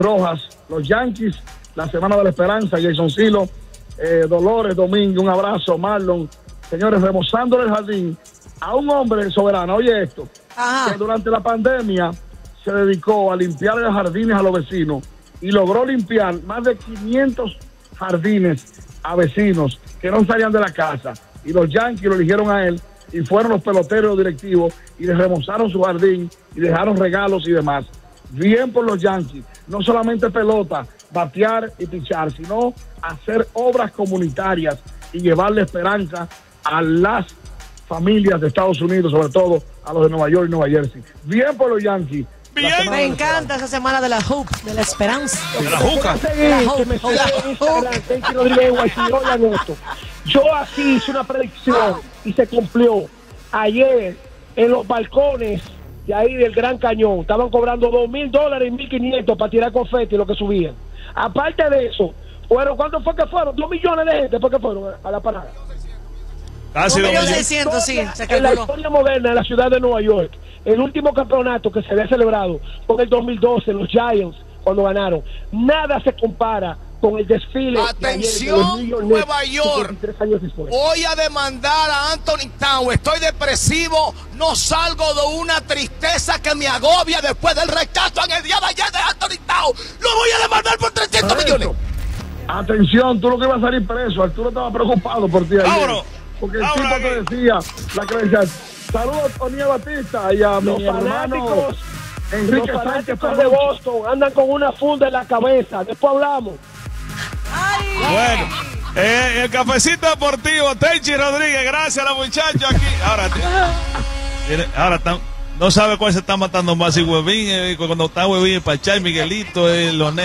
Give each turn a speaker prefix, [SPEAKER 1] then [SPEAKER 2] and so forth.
[SPEAKER 1] Rojas, los Yankees, la Semana de la Esperanza, Jason Silo, Dolores, Domingo, un abrazo, Marlon. Señores, remozando el jardín a un hombre soberano, oye esto, que durante la pandemia se dedicó a limpiar los jardines a los vecinos y logró limpiar más de 500 jardines a vecinos que no salían de la casa. Y los Yankees lo eligieron a él y fueron los peloteros directivos y le remozaron su jardín y dejaron regalos y demás. Bien por los Yankees, no solamente pelota, batear y pichar, sino hacer obras comunitarias y llevarle esperanza a las familias de Estados Unidos, sobre todo a los de Nueva York y Nueva Jersey. Bien por los Yankees.
[SPEAKER 2] Bien. Me encanta esa semana de la hoop, de la esperanza.
[SPEAKER 3] De la juca.
[SPEAKER 4] Yo aquí hice una predicción y se cumplió. Ayer en los balcones de ahí del Gran Cañón estaban cobrando $2,000 y $1,500 para tirar confeti, lo que subían. Aparte de eso, ¿cuánto fue que fueron? 2 millones de gente fue que fueron a la parada.
[SPEAKER 3] Casi
[SPEAKER 2] 2.600.000, sí, se calculó.
[SPEAKER 4] En la historia moderna de la ciudad de Nueva York, el último campeonato que se había celebrado fue en el 2012, los Giants, cuando ganaron. Nada se compara con el desfile.
[SPEAKER 5] Atención,
[SPEAKER 4] de los
[SPEAKER 5] Nueva York.
[SPEAKER 4] 23 años después.
[SPEAKER 5] Voy a demandar a Anthony Town. Estoy depresivo. No salgo de una tristeza que me agobia después del rechazo en el día de ayer de Anthony Town. Lo voy a demandar por 300 millones.
[SPEAKER 1] Atención, tú lo que ibas a salir preso. Arturo estaba preocupado por ti ayer.
[SPEAKER 3] ¡Vámonos!
[SPEAKER 1] Porque el tipo te decía la credencial. Saludos a Tony Batista y a mi hermano Enrique Sánchez
[SPEAKER 4] de Boston. Andan con una funda en la cabeza. Después hablamos.
[SPEAKER 3] Bueno, el cafecito deportivo, Tenchi Rodríguez, gracias a los muchachos aquí. Ahora no sabe cuál se está matando más, si Huevín, cuando está Huevín, Pachá y Miguelito, los